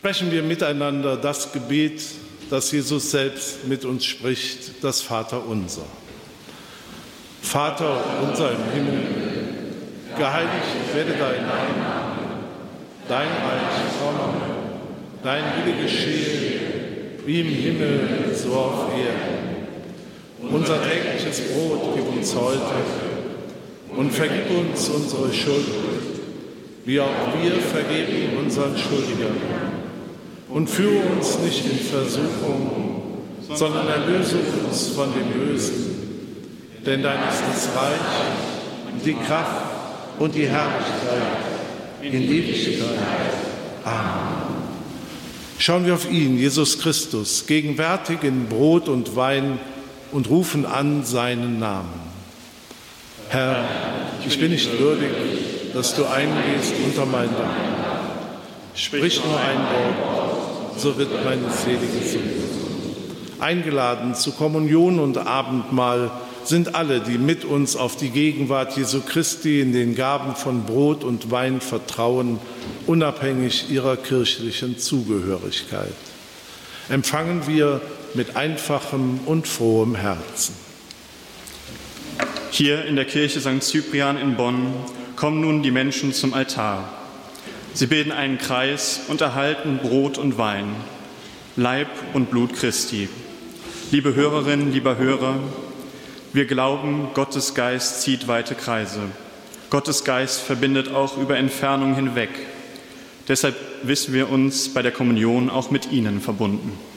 Sprechen wir miteinander das Gebet, das Jesus selbst mit uns spricht, das Vaterunser. Vater unser im Himmel, geheiligt werde dein Name, dein Reich komme, dein Wille geschehe, wie im Himmel, so auf Erden. Unser tägliches Brot gib uns heute und vergib uns unsere Schuld, wie auch wir vergeben unseren Schuldigern. Und führe uns nicht in Versuchung, sondern erlöse uns von dem Bösen. Denn dein ist das Reich, die Kraft und die Herrlichkeit in Ewigkeit. Amen. Schauen wir auf ihn, Jesus Christus, gegenwärtig in Brot und Wein, und rufen an seinen Namen. Herr, ich bin nicht würdig, dass du eingehst unter mein Dach. Sprich nur ein Wort, so wird meine Seele gesund. Eingeladen zu Kommunion und Abendmahl sind alle, die mit uns auf die Gegenwart Jesu Christi in den Gaben von Brot und Wein vertrauen, unabhängig ihrer kirchlichen Zugehörigkeit. Empfangen wir mit einfachem und frohem Herzen. Hier in der Kirche St. Cyprian in Bonn kommen nun die Menschen zum Altar. Sie bilden einen Kreis und erhalten Brot und Wein, Leib und Blut Christi. Liebe Hörerinnen, lieber Hörer, wir glauben, Gottes Geist zieht weite Kreise. Gottes Geist verbindet auch über Entfernung hinweg. Deshalb wissen wir uns bei der Kommunion auch mit Ihnen verbunden.